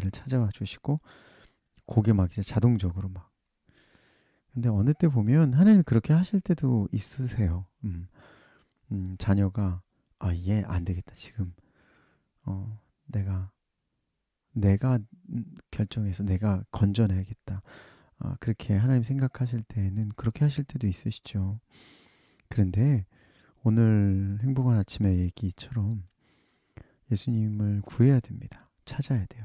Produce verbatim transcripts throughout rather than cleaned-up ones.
나를 찾아와 주시고 그게 막 이제 자동적으로 막. 근데 어느 때 보면 하나님 그렇게 하실 때도 있으세요. 음, 음, 자녀가 아, 얘 안 되겠다. 지금 어, 내가 내가 음, 결정해서 내가 건져내야겠다. 아, 그렇게 하나님 생각하실 때에는 그렇게 하실 때도 있으시죠. 그런데 오늘 행복한 아침의 얘기처럼 예수님을 구해야 됩니다. 찾아야 돼요.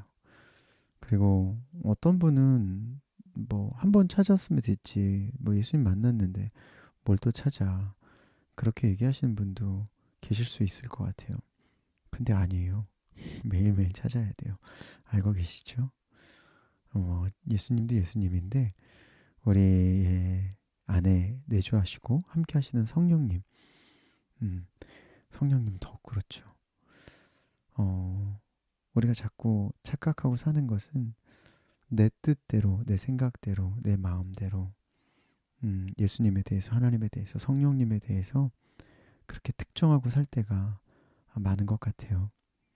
그리고 어떤 분은 뭐 한 번 찾았으면 됐지. 뭐 예수님 만났는데 뭘 또 찾아. 그렇게 얘기하시는 분도 계실 수 있을 것 같아요. 근데 아니에요. 매일매일 찾아야 돼요. 알고 계시죠? 어, 예수님도 예수님인데 우리의 안에 내주하시고 함께 하시는 성령님, 음, 성령님 더욱 그렇죠. 어, 우리가 자꾸 착각하고 사는 것은 내 뜻대로, 내 생각대로, 내 마음대로, 음, 예수님에 대해서, 하나님에 대해서, 성령님에 대해서 그렇게 특정하고 살 때가 많은 것 같아요.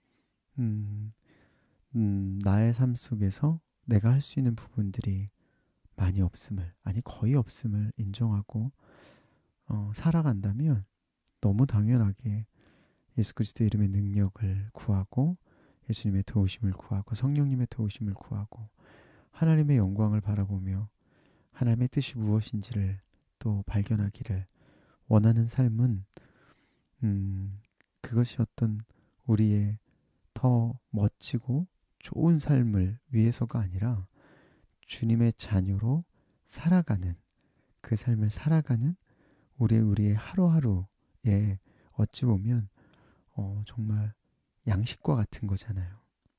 음, 음, 나의 삶 속에서 내가 할 수 있는 부분들이 많이 없음을, 아니 거의 없음을 인정하고 어, 살아간다면 너무 당연하게 예수 그리스도 이름의 능력을 구하고 예수님의 도우심을 구하고 성령님의 도우심을 구하고 하나님의 영광을 바라보며 하나님의 뜻이 무엇인지를 또 발견하기를 원하는 삶은 음, 그것이 어떤 우리의 더 멋지고 좋은 삶을 위해서가 아니라 주님의 자녀로 살아가는 그 삶을 살아가는 우리 우리의 하루하루에 어찌 보면 어, 정말 양식과 같은 거잖아요.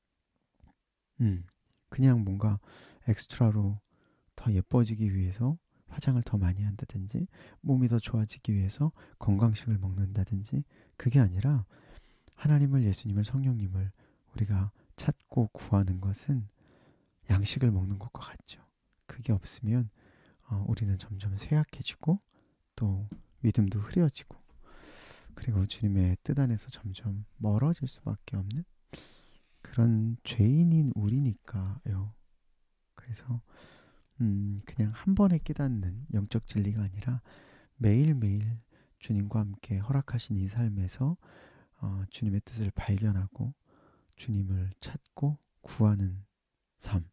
음, 그냥 뭔가 엑스트라로 더 예뻐지기 위해서 화장을 더 많이 한다든지 몸이 더 좋아지기 위해서 건강식을 먹는다든지 그게 아니라 하나님을 예수님을 성령님을 우리가 찾고 구하는 것은 양식을 먹는 것과 같죠. 그게 없으면 어, 우리는 점점 쇠약해지고 또 믿음도 흐려지고 그리고 주님의 뜻 안에서 점점 멀어질 수밖에 없는 그런 죄인인 우리니까요. 그래서 음, 그냥 한 번에 깨닫는 영적 진리가 아니라 매일매일 주님과 함께 허락하신 이 삶에서 어, 주님의 뜻을 발견하고 주님을 찾고 구하는 삶.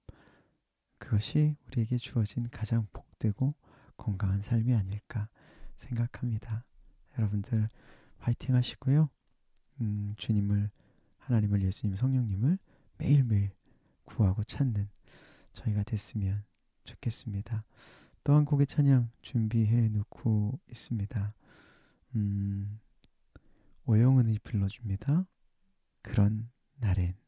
그것이 우리에게 주어진 가장 복되고 건강한 삶이 아닐까 생각합니다. 여러분들 화이팅 하시고요. 음, 주님을 하나님을 예수님 성령님을 매일매일 구하고 찾는 저희가 됐으면 좋겠습니다. 또 한 곡의 찬양 준비해 놓고 있습니다. 음, 오영은이 불러줍니다. 그런 날엔